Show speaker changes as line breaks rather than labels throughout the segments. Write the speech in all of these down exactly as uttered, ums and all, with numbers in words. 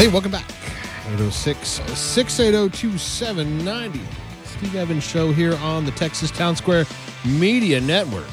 Hey, welcome back. eight oh six, six eight zero, two seven nine zero. Steve Evans Show here on the Texas Town Square Media Network.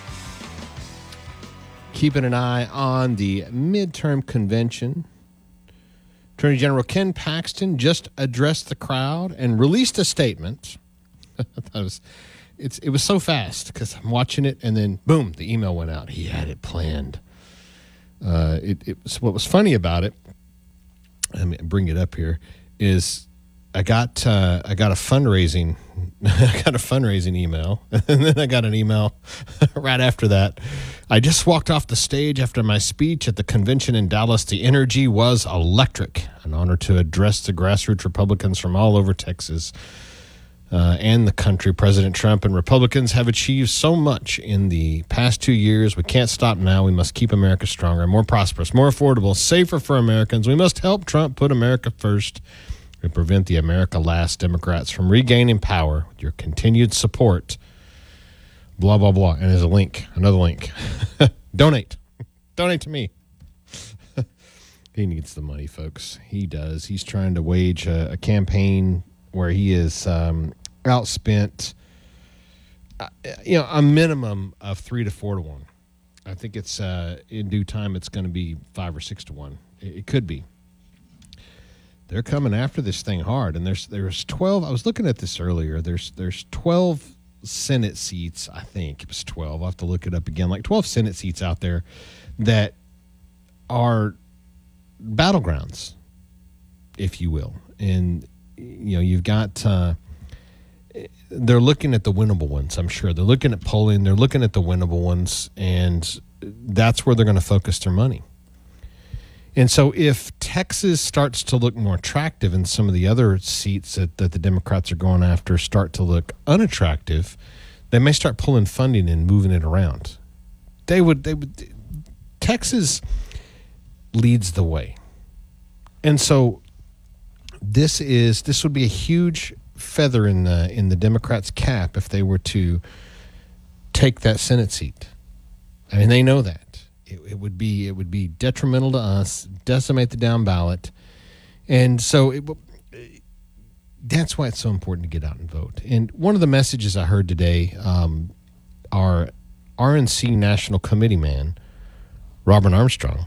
Keeping an eye on the midterm convention. Attorney General Ken Paxton just addressed the crowd and released a statement. I thought it was, it's, it was so fast because I'm watching it and then, boom, the email went out. He had it planned. Uh, it, it was, what was funny about it, let me bring it up here, is I got uh, I got a fundraising I got a fundraising email, and then I got an email right after that. I just walked off the stage after my speech at the convention in Dallas. The energy was electric. An honor to address the grassroots Republicans from all over Texas uh, and the country. President Trump and Republicans have achieved so much in the past two years. We can't stop now. We must keep America stronger, more prosperous, more affordable, safer for Americans. We must help Trump put America first and prevent the America Last Democrats from regaining power with your continued support. Blah, blah, blah. And there's a link, another link. Donate. Donate to me. He needs the money, folks. He does. He's trying to wage a, a campaign where he is um, outspent, uh, you know, a minimum of three to four to one. I think it's uh, in due time it's going to be five or six to one. It, it could be. They're coming after this thing hard, and there's there's twelve. I was looking at this earlier. There's there's twelve Senate seats. I think it was twelve. I'll have to look it up again. Like twelve Senate seats out there that are battlegrounds, if you will. And you know, you've got. Uh, they're looking at the winnable ones. I'm sure they're looking at polling. They're looking at the winnable ones, and that's where they're going to focus their money. And so if Texas starts to look more attractive and some of the other seats that, that the Democrats are going after start to look unattractive, they may start pulling funding and moving it around. They would, they would, Texas leads the way. And so this is, this would be a huge feather in the, in the Democrats' cap if they were to take that Senate seat. I mean, they know that. It, it would be it would be detrimental to us, decimate the down ballot, and so it, that's why it's so important to get out and vote. And one of the messages I heard today, um, our R N C National Committee man, Robert Armstrong.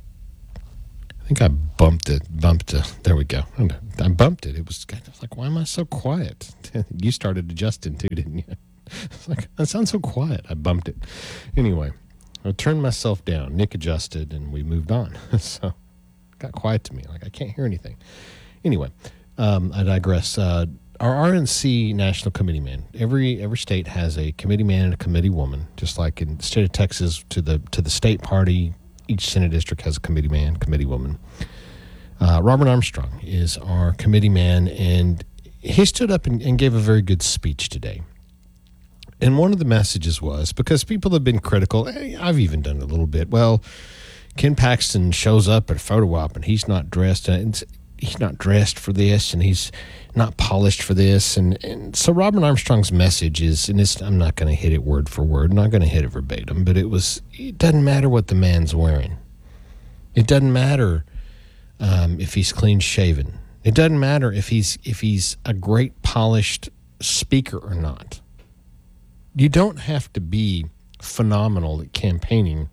I think I bumped it. Bumped it. There we go. I bumped it. It was kind of like, why am I so quiet? You started adjusting too, didn't you? It's like, that sounds so quiet. I bumped it. Anyway. I turned myself down. Nick adjusted, and we moved on. So it got quiet to me. Like, I can't hear anything. Anyway, um, I digress. Uh, our R N C National Committee man, every every state has a committee man and a committee woman, just like in the state of Texas to the to the state party, each Senate district has a committee man, committee woman. Uh, Robert Armstrong is our committee man, and he stood up and, and gave a very good speech today. And one of the messages was, because people have been critical, hey, I've even done it a little bit. Well, Ken Paxton shows up at a photo op and he's not dressed, and he's not dressed for this, and he's not polished for this. And, and so Robert Armstrong's message is, and it's, I'm not going to hit it word for word, I'm not going to hit it verbatim, but it was, it doesn't matter what the man's wearing. It doesn't matter um, if he's clean shaven. It doesn't matter if he's if he's a great polished speaker or not. You don't have to be phenomenal at campaigning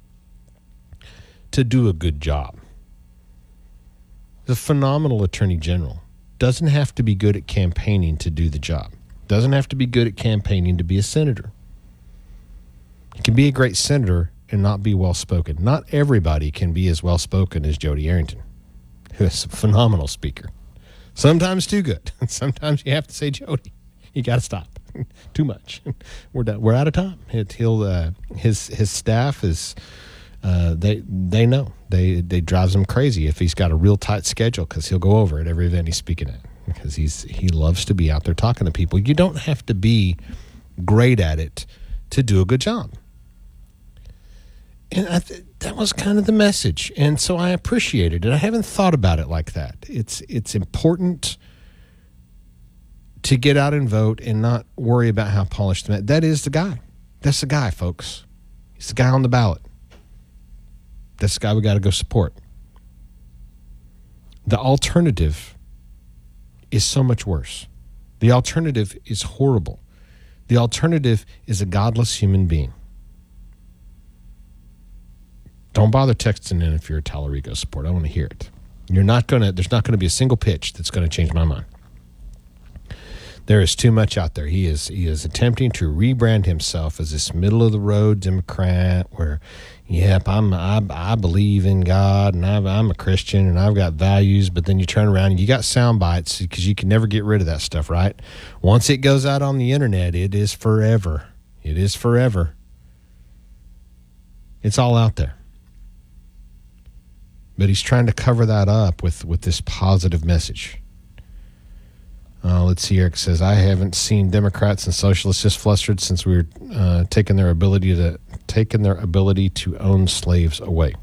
to do a good job. The phenomenal attorney general doesn't have to be good at campaigning to do the job. Doesn't have to be good at campaigning to be a senator. You can be a great senator and not be well-spoken. Not everybody can be as well-spoken as Jody Arrington, who is a phenomenal speaker. Sometimes too good. Sometimes you have to say, Jody, you got to stop. Too much. We're done. We're out of time. It, he'll uh, his his staff is uh, they they know they they drives him crazy if he's got a real tight schedule, because he'll go over at every event he's speaking at, because he's he loves to be out there talking to people. You don't have to be great at it to do a good job. And I th- that was kind of the message, and so I appreciated it. I haven't thought about it like that. It's it's important to get out and vote and not worry about how polished the man. That is the guy. That's the guy, folks. He's the guy on the ballot. That's the guy we got to go support. The alternative is so much worse. The alternative is horrible. The alternative is a godless human being. Don't bother texting in if you're a Tallarico supporter. I want to hear it. You're not going to, there's not going to be a single pitch that's going to change my mind. There is too much out there. He is he is attempting to rebrand himself as this middle of the road Democrat where, yep, I'm I, I believe in God and I've, I'm a Christian and I've got values. But then you turn around and you got sound bites because you can never get rid of that stuff, right? Once it goes out on the internet, it is forever. It is forever. It's all out there. But he's trying to cover that up with, with this positive message. Uh, let's see, Eric says, I haven't seen Democrats and socialists just flustered since we were uh, taking their ability to taking their ability to own slaves away.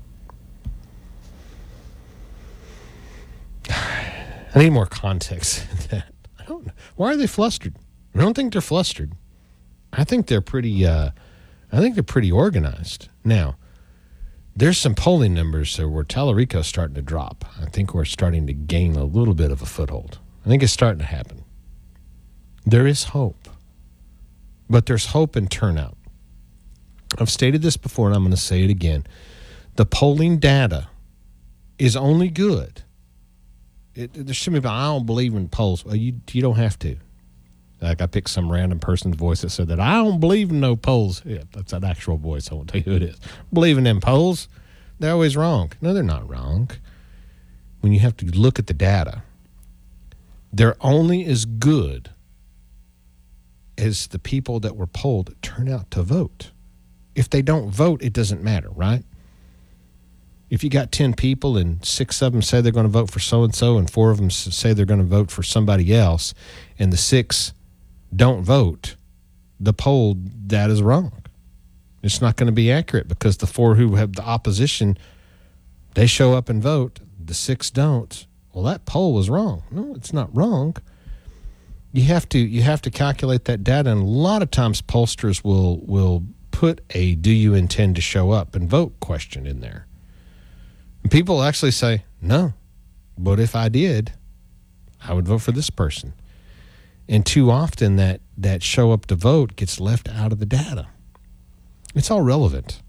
I need more context in that. I don't know. Why are they flustered? I don't think they're flustered. I think they're pretty uh, I think they're pretty organized. Now, there's some polling numbers so where Tallarico's starting to drop. I think we're starting to gain a little bit of a foothold. I think it's starting to happen. There is hope, but there's hope in turnout. I've stated this before, and I'm going to say it again. The polling data is only good. It, there should be, I don't believe in polls. Well, you you don't have to. Like I picked some random person's voice that said that I don't believe in no polls. Yeah, that's an actual voice. I won't tell you who it is. Believing in polls, they're always wrong. No, they're not wrong. When you have to look at the data, they're only as good as the people that were polled turn out to vote. If they don't vote, it doesn't matter, right? If you got ten people and six of them say they're going to vote for so-and-so and four of them say they're going to vote for somebody else and the six don't vote, the poll data is wrong. It's not going to be accurate because the four who have the opposition, they show up and vote. The six don't. Well, that poll was wrong. No, it's not wrong. You have to you have to calculate that data, and a lot of times pollsters will will put a "Do you intend to show up and vote?" question in there. And people actually say, "No, but if I did, I would vote for this person." And too often that that show up to vote gets left out of the data. It's all relevant.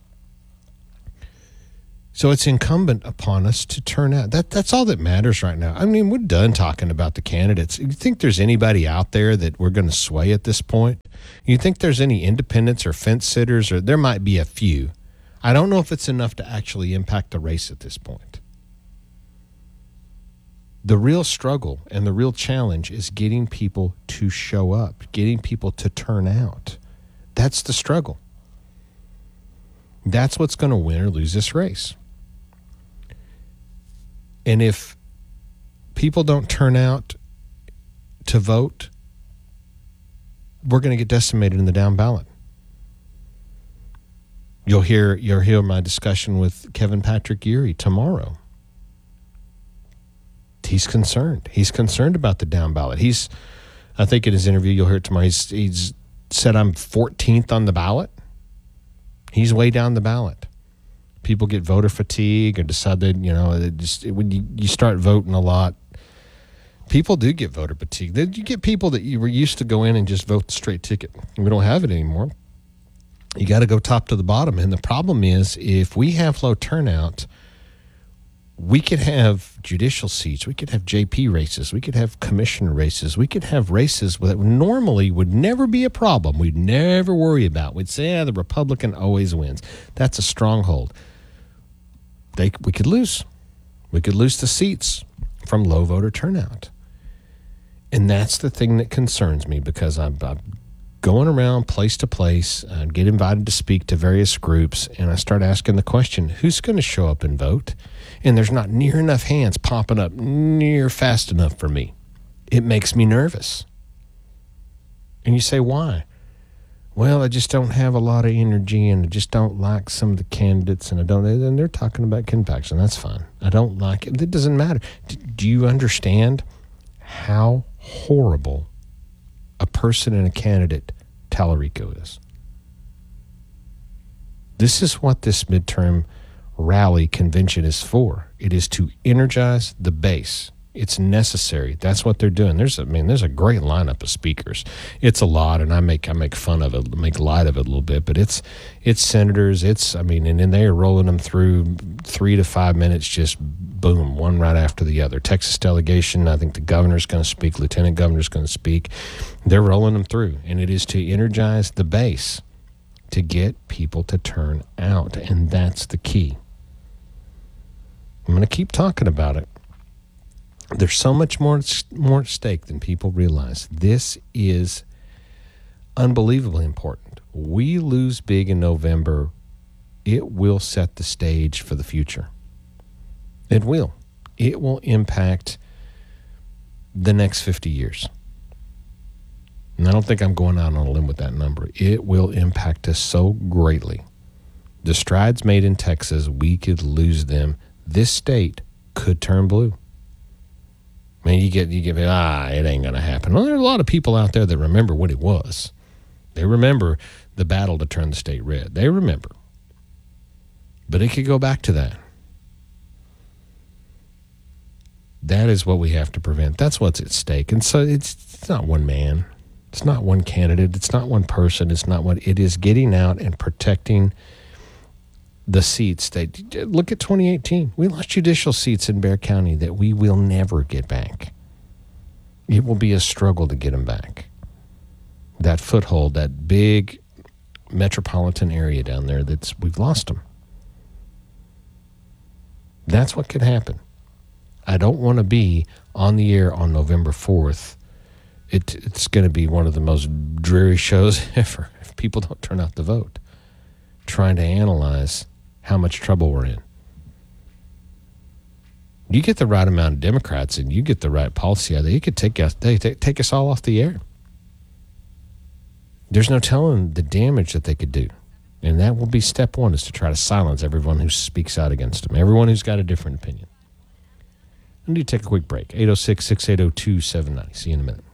So it's incumbent upon us to turn out. That that's all that matters right now. I mean, we're done talking about the candidates. You think there's anybody out there that we're going to sway at this point? You think there's any independents or fence sitters? Or there might be a few. I don't know if it's enough to actually impact the race at this point. The real struggle and the real challenge is getting people to show up, getting people to turn out. That's the struggle. That's what's going to win or lose this race. And if people don't turn out to vote, we're going to get decimated in the down ballot. You'll hear you'll hear my discussion with Kevin Patrick Geary tomorrow. He's concerned. He's concerned about the down ballot. He's, I think in his interview, you'll hear it tomorrow, he's, he's said I'm fourteenth on the ballot. He's way down the ballot. People get voter fatigue or decide that, you know, it just when you, you start voting a lot, people do get voter fatigue. Then you get people that you were used to go in and just vote the straight ticket. We don't have it anymore. You got to go top to the bottom. And the problem is if we have low turnout, we could have judicial seats. We could have J P races. We could have commissioner races. We could have races that normally would never be a problem. We'd never worry about. We'd say, yeah, the Republican always wins. That's a stronghold. They, we could lose. We could lose the seats from low voter turnout. And that's the thing that concerns me because I'm, I'm going around place to place, I get invited to speak to various groups, and I start asking the question, who's going to show up and vote? And there's not near enough hands popping up near fast enough for me. It makes me nervous. And you say, why? Well, I just don't have a lot of energy, and I just don't like some of the candidates, and I don't. And they're talking about Ken Paxton. That's fine. I don't like it. It doesn't matter. D- do you understand how horrible a person and a candidate Tallarico is? This is what this midterm rally convention is for. It is to energize the base. It's necessary. That's what they're doing. There's, I mean, there's a great lineup of speakers. It's a lot, and I make I make fun of it, make light of it a little bit. But it's it's senators. It's I mean, and then they are rolling them through three to five minutes, just boom, one right after the other. Texas delegation. I think the governor's going to speak. Lieutenant governor's going to speak. They're rolling them through, and it is to energize the base, to get people to turn out, and that's the key. I'm going to keep talking about it. There's so much more more at stake than people realize. This is unbelievably important. We lose big in November, it will set the stage for the future. It will. It will impact the next fifty years. And I don't think I'm going out on a limb with that number. It will impact us so greatly. The strides made in Texas, we could lose them. This state could turn blue. I mean, you get, you get, ah, it ain't going to happen. Well, there are a lot of people out there that remember what it was. They remember the battle to turn the state red. They remember. But it could go back to that. That is what we have to prevent. That's what's at stake. And so it's, it's not one man. It's not one candidate. It's not one person. It's not what it is getting out and protecting the seats. That, look at twenty eighteen. We lost judicial seats in Bexar County that we will never get back. It will be a struggle to get them back. That foothold, that big metropolitan area down there, that's we've lost them. That's what could happen. I don't want to be on the air on November fourth. It, it's going to be one of the most dreary shows ever if people don't turn out to vote, trying to analyze how much trouble we're in. You get the right amount of Democrats and you get the right policy out there, it could take us, they take, take us all off the air. There's no telling the damage that they could do. And that will be step one, is to try to silence everyone who speaks out against them, everyone who's got a different opinion. I need to take a quick break. eight oh six, six eight oh, two seven nine zero. See you in a minute.